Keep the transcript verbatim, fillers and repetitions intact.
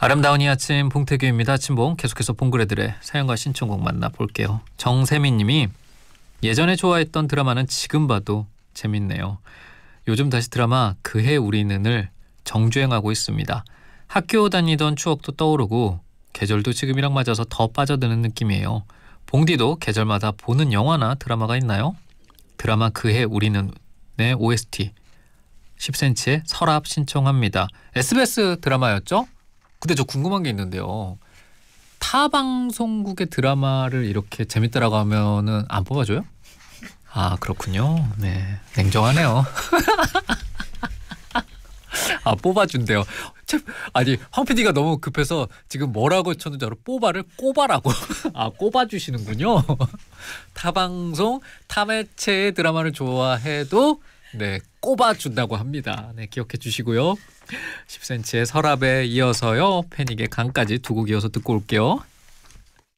아름다운 이 아침 봉태규입니다. 친봉 계속해서 봉그레들의 사연과 신청곡 만나볼게요. 정세민 님이 예전에 좋아했던 드라마는 지금 봐도 재밌네요. 요즘 다시 드라마 그해 우리는을 정주행하고 있습니다. 학교 다니던 추억도 떠오르고 계절도 지금이랑 맞아서 더 빠져드는 느낌이에요. 봉디도 계절마다 보는 영화나 드라마가 있나요? 드라마 그해 우리는의 오에스티 십 센티미터의 서랍 신청합니다. 에스비에스 드라마였죠? 근데 저 궁금한 게 있는데요. 타 방송국의 드라마를 이렇게 재밌다라고 하면은 안 뽑아줘요? 아 그렇군요. 네, 냉정하네요. 아 뽑아준대요. 아니 황 피디가 너무 급해서 지금 뭐라고 쳤는지 알아? 뽑아를 꼽아라고. 아 꼽아주시는군요. 타방송 타매체의 드라마를 좋아해도 네 꼽아준다고 합니다. 네 기억해 주시고요. 십 센티미터의 서랍에 이어서요. 패닉의 강까지 두 곡 이어서 듣고 올게요.